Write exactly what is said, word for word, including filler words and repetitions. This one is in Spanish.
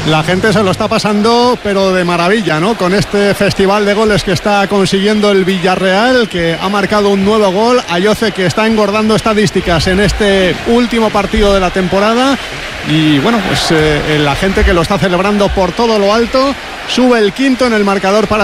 La gente se lo está pasando, pero de maravilla, ¿no? Con este festival de goles que está consiguiendo el Villarreal, que ha marcado un nuevo gol. Ayoce, que está engordando estadísticas en este último partido de la temporada. Y bueno, pues eh, la gente que lo está celebrando por todo lo alto. Sube el quinto en el marcador para